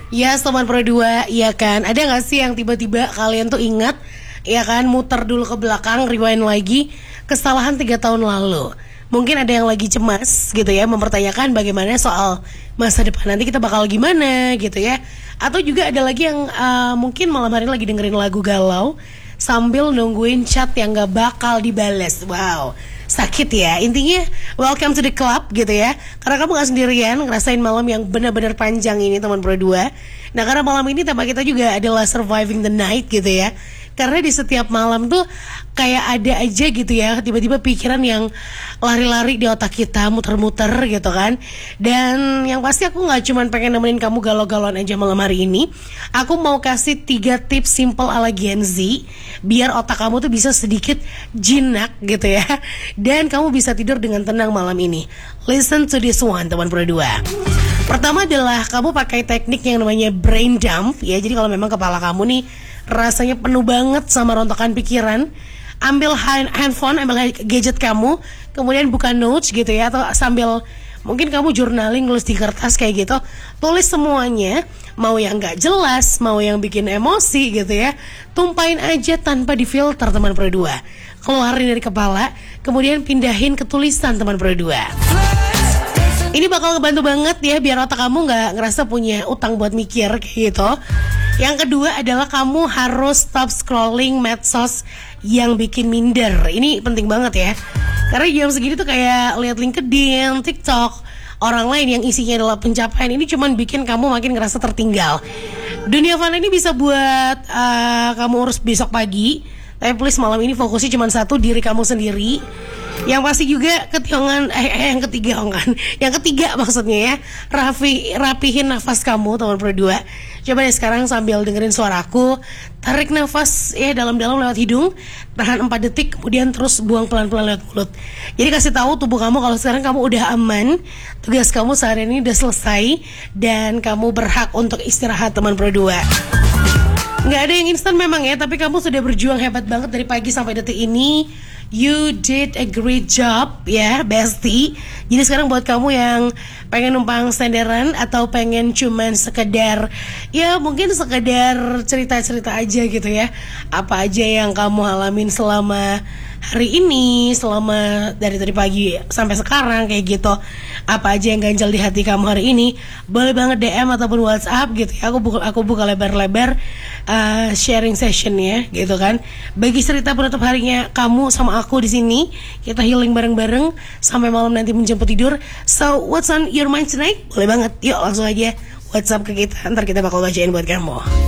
Ya, teman Pro 2, ya kan. Ada gak sih yang tiba-tiba kalian tuh ingat, ya kan, muter dulu ke belakang, rewind lagi kesalahan 3 tahun lalu. Mungkin ada yang lagi cemas gitu ya, mempertanyakan bagaimana soal masa depan nanti kita bakal gimana gitu ya. Atau juga ada lagi yang mungkin malam hari lagi dengerin lagu galau sambil nungguin chat yang gak bakal dibales. Wow, sakit ya. Intinya welcome to the club gitu ya. Karena kamu gak sendirian ngerasain malam yang benar-benar panjang ini teman Pro 2. Nah, karena malam ini tema kita juga adalah surviving the night gitu ya. Karena di setiap malam tuh kayak ada aja gitu ya, tiba-tiba pikiran yang lari-lari di otak kita, muter-muter gitu kan. Dan yang pasti aku gak cuma pengen nemenin kamu galau-galauan aja malam hari ini. Aku mau kasih 3 tips simple ala Gen Z, biar otak kamu tuh bisa sedikit jinak gitu ya. Dan kamu bisa tidur dengan tenang malam ini. Listen to this one teman Pro 2. Pertama adalah kamu pakai teknik yang namanya brain dump ya. Jadi kalau memang kepala kamu nih rasanya penuh banget sama rontokan pikiran, ambil handphone, ambil gadget kamu, kemudian buka notes gitu ya, atau sambil mungkin kamu journaling, nulis di kertas kayak gitu, tulis semuanya, mau yang gak jelas, mau yang bikin emosi gitu ya, tumpahin aja tanpa difilter teman Pro 2. Keluarin dari kepala, kemudian pindahin ke tulisan teman Pro 2. Ini bakal ngebantu banget ya, biar otak kamu gak ngerasa punya utang buat mikir kayak gitu. Yang kedua adalah kamu harus stop scrolling medsos yang bikin minder. Ini penting banget ya. Karena jam segini tuh kayak lihat LinkedIn, TikTok, orang lain yang isinya adalah pencapaian. Ini cuman bikin kamu makin ngerasa tertinggal. Dunia fana ini bisa buat kamu urus besok pagi, tapi please malam ini fokusnya cuma satu, diri kamu sendiri. Yang pasti juga yang ketiga maksudnya ya, rapihin nafas kamu teman Pro 2. Coba deh sekarang sambil dengerin suaraku, tarik nafas ya dalam-dalam lewat hidung, tahan 4 detik, kemudian terus buang pelan-pelan lewat mulut. Jadi kasih tahu tubuh kamu kalau sekarang kamu udah aman, tugas kamu sehari ini udah selesai, dan kamu berhak untuk istirahat teman Pro 2. Nggak ada yang instan memang ya, tapi kamu sudah berjuang hebat banget dari pagi sampai detik ini. You did a great job ya, bestie. Jadi sekarang buat kamu yang pengen numpang senderan atau pengen cuman sekedar, ya mungkin sekedar cerita-cerita aja gitu ya, apa aja yang kamu alamin selama hari ini, selama dari pagi sampai sekarang kayak gitu, apa aja yang ganjal di hati kamu hari ini, boleh banget DM ataupun WhatsApp gitu ya. Aku buka lebar-lebar sharing session ya gitu kan. Bagi cerita penutup harinya kamu sama aku di sini, kita healing bareng-bareng sampai malam nanti menjemput tidur. So what's on your mind tonight? Boleh banget, yuk langsung aja WhatsApp ke kita, ntar kita bakal bacain buat kamu.